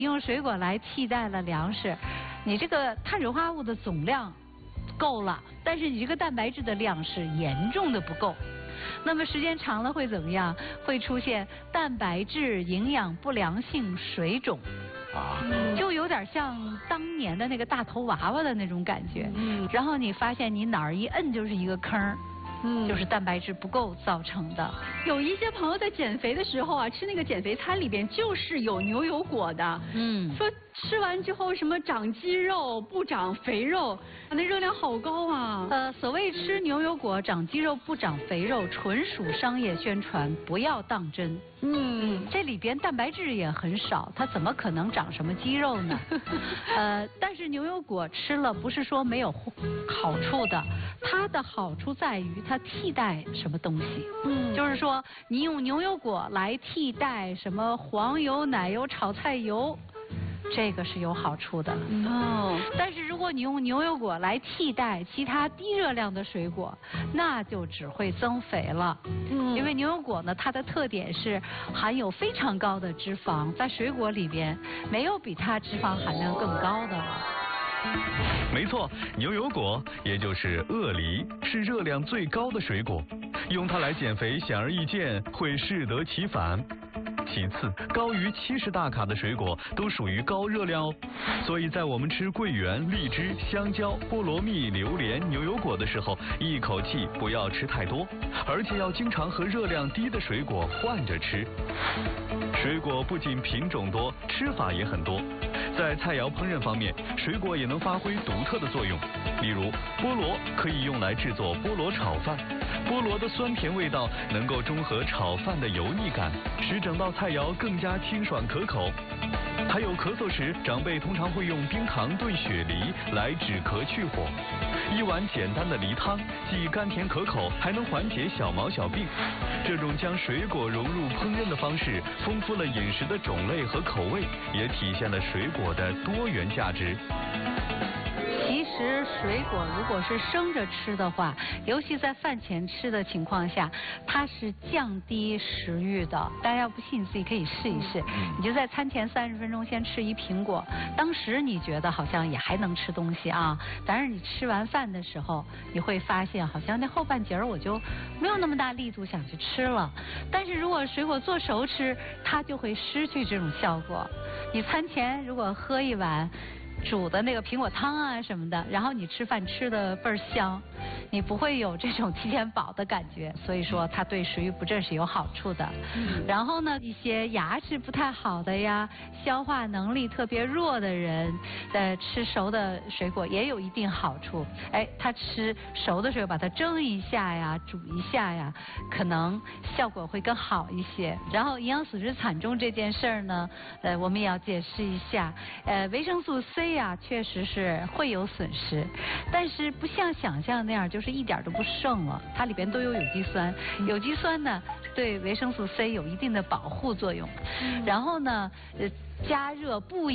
用水果来替代了粮食，你这个碳水化合物的总量够了，但是你这个蛋白质的量是严重的不够。那么时间长了会怎么样？会出现蛋白质营养不良性水肿。就有点像当年的那个大头娃娃的那种感觉。然后你发现你哪儿一摁就是一个坑。就是蛋白质不够造成的。 有一些朋友在减肥的时候啊，吃那个减肥餐里边就是有牛油果的。说吃完之后什么长肌肉不长肥肉，那热量好高啊。 所谓吃牛油果长肌肉不长肥肉，纯属商业宣传，不要当真。这里边蛋白质也很少，它怎么可能长什么肌肉呢？但是牛油果吃了不是说没有好处的，它的好处在于它替代什么东西。就是说你用牛油果来替代什么黄油、奶油、炒菜油。这个是有好处的但是如果你用牛油果来替代其他低热量的水果，那就只会增肥了。因为牛油果呢，它的特点是含有非常高的脂肪，在水果里边没有比它脂肪含量更高的了。 没错，牛油果也就是鳄梨，是热量最高的水果，用它来减肥显而易见会适得其反。其次，高于70大卡的水果都属于高热量哦，所以在我们吃桂圆、荔枝、香蕉、菠萝蜜、榴莲、牛油果的时候，一口气不要吃太多，而且要经常和热量低的水果换着吃。水果不仅品种多，吃法也很多。在菜肴烹饪方面，水果也能发挥独特的作用。例如，菠萝可以用来制作菠萝炒饭，菠萝的酸甜味道能够中和炒饭的油腻感，使整道菜肴更加清爽可口。还有咳嗽时，长辈通常会用冰糖炖雪梨来止咳去火。一碗简单的梨汤，既甘甜可口，还能缓解小毛小病。这种将水果融入烹饪的方式，丰富了饮食的种类和口味，也体现了水果的多元价值。 其实水果如果是生着吃的话，尤其在饭前吃的情况下，它是降低食欲的。大家要不信，你自己可以试一试。你就在餐前30分钟先吃一苹果，当时你觉得好像也还能吃东西啊，但是你吃完饭的时候，你会发现好像那后半截我就没有那么大力度想去吃了。但是如果水果做熟吃，它就会失去这种效果。你餐前如果喝一碗煮的那个苹果汤啊什么的，然后你吃饭吃的倍儿香，你不会有这种提前饱的感觉，所以说它对食欲不振是有好处的。然后呢，一些牙齿不太好的呀，消化能力特别弱的人，吃熟的水果也有一定好处。他吃熟的水果，把它蒸一下呀，煮一下呀，可能效果会更好一些。然后营养损失惨重这件事儿呢，我们也要解释一下。维生素 C 呀，确实是会有损失，但是不像想象那样就是一点都不剩了，它里边都有有机酸。有机酸呢，对维生素 C 有一定的保护作用。然后呢，加热不